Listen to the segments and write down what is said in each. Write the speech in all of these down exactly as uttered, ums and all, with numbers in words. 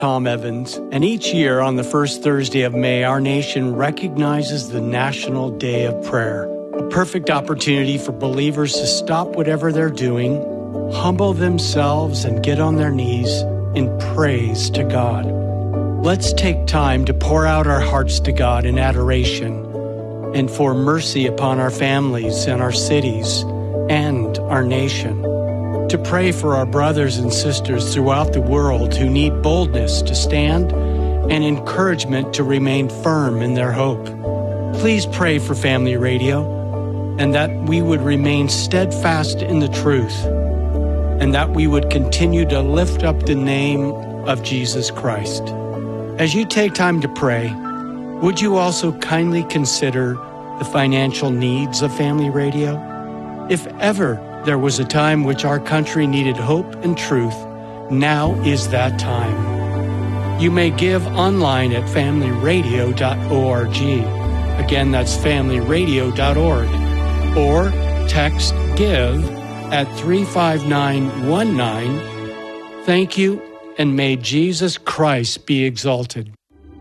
Tom Evans, and each year on the first Thursday of May, our nation recognizes the National Day of Prayer, a perfect opportunity for believers to stop whatever they're doing, humble themselves, and get on their knees in praise to God. Let's take time to pour out our hearts to God in adoration and for mercy upon our families and our cities and our nation. To pray for our brothers and sisters throughout the world who need boldness to stand and encouragement to remain firm in their hope. Please pray for Family Radio and that we would remain steadfast in the truth and that we would continue to lift up the name of Jesus Christ. As you take time to pray, would you also kindly consider the financial needs of Family Radio? If ever there was a time which our country needed hope and truth, now is that time. You may give online at family radio dot org. Again, that's family radio dot org. Or text GIVE at three five nine one nine. Thank you, and may Jesus Christ be exalted.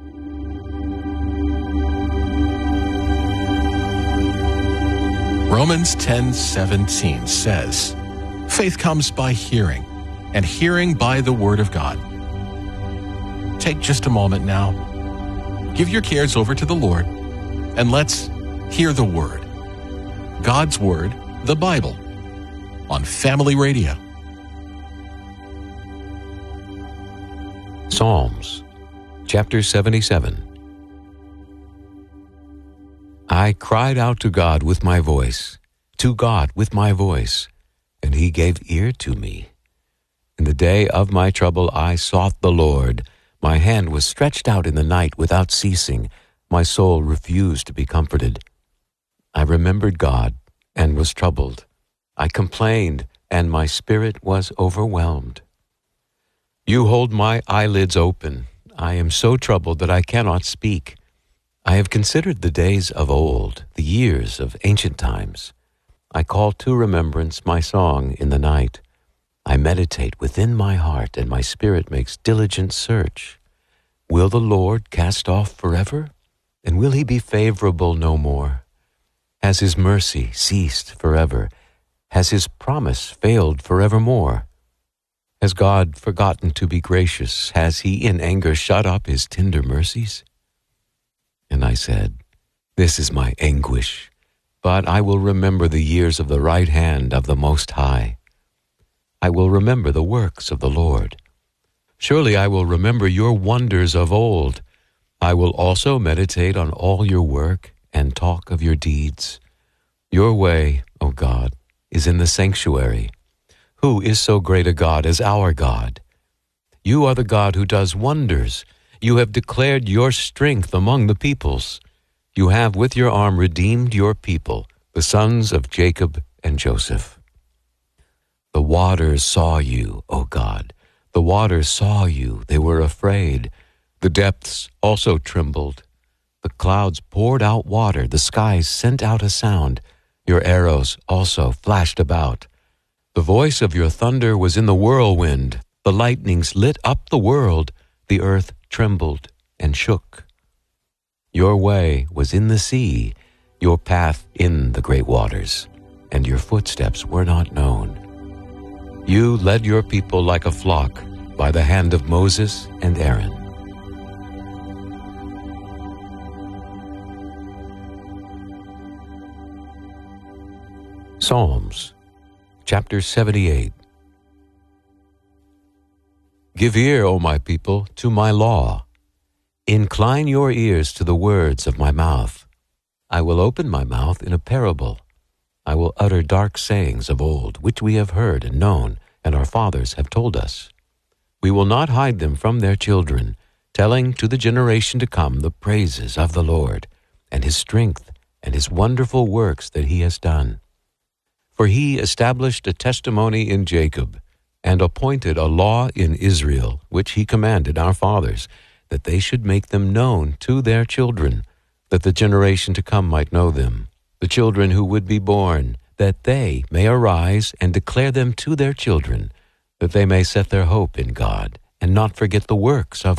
Romans ten seventeen says, faith comes by hearing, and hearing by the Word of God. Take just a moment now. Give your cares over to the Lord, and let's hear the Word. God's Word, the Bible, on Family Radio. Psalms, chapter seventy-seven. I cried out to God with my voice, to God with my voice, and He gave ear to me. In the day of my trouble I sought the Lord. My hand was stretched out in the night without ceasing. My soul refused to be comforted. I remembered God and was troubled. I complained, and my spirit was overwhelmed. You hold my eyelids open. I am so troubled that I cannot speak. I have considered the days of old, the years of ancient times. I call to remembrance my song in the night. I meditate within my heart, and my spirit makes diligent search. Will the Lord cast off forever? And will He be favorable no more? Has His mercy ceased forever? Has His promise failed forevermore? Has God forgotten to be gracious? Has He in anger shut up His tender mercies? And I said, this is my anguish, but I will remember the years of the right hand of the Most High. I will remember the works of the Lord. Surely I will remember your wonders of old. I will also meditate on all your work and talk of your deeds. Your way, O God, is in the sanctuary. Who is so great a God as our God? You are the God who does wonders. You have declared your strength among the peoples. You have with your arm redeemed your people, the sons of Jacob and Joseph. The waters saw you, O God. The waters saw you. They were afraid. The depths also trembled. The clouds poured out water. The skies sent out a sound. Your arrows also flashed about. The voice of your thunder was in the whirlwind. The lightnings lit up the world. The earth trembled and shook. Your way was in the sea, your path in the great waters, and your footsteps were not known. You led your people like a flock by the hand of Moses and Aaron. Psalms, chapter seventy-eight. Give ear, O my people, to my law. Incline your ears to the words of my mouth. I will open my mouth in a parable. I will utter dark sayings of old, which we have heard and known, and our fathers have told us. We will not hide them from their children, telling to the generation to come the praises of the Lord, and His strength, and His wonderful works that He has done. For He established a testimony in Jacob, and appointed a law in Israel, which He commanded our fathers, that they should make them known to their children, that the generation to come might know them, the children who would be born, that they may arise and declare them to their children, that they may set their hope in God and not forget the works of